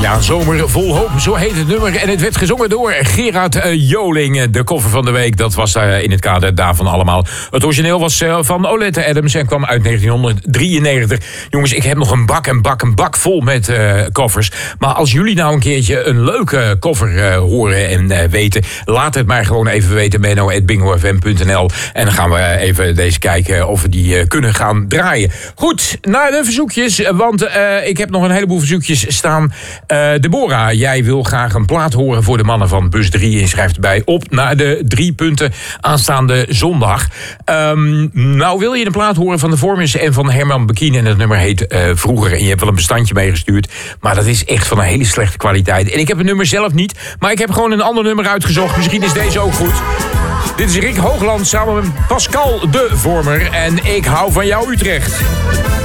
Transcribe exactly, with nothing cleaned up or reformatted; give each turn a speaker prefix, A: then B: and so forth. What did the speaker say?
A: Ja, Zomer vol hoop, zo heet het nummer. En het werd gezongen door Gerard uh, Joling. De cover van de week, dat was uh, in het kader daarvan allemaal. Het origineel was uh, van Oleta Adams en kwam uit negentien drieënnegentig. Jongens, ik heb nog een bak en bak en bak vol met uh, covers. Maar als jullie nou een keertje een leuke cover uh, horen en uh, weten... laat het maar gewoon even weten, menno at bingo f m punt n l. En dan gaan we even deze kijken of we die uh, kunnen gaan draaien. Goed, naar de verzoekjes, want uh, ik heb nog een heleboel verzoekjes staan... Uh, Deborah, jij wil graag een plaat horen voor de mannen van Bus drie. En schrijft erbij op naar de drie punten aanstaande zondag. Um, nou wil je een plaat horen van de Vormers en van Herman Bekien. En het nummer heet uh, Vroeger. En je hebt wel een bestandje meegestuurd. Maar dat is echt van een hele slechte kwaliteit. En ik heb het nummer zelf niet. Maar ik heb gewoon een ander nummer uitgezocht. Misschien is deze ook goed. Dit is Rick Hoogland samen met Pascal de Vormer. En ik hou van jou, Utrecht.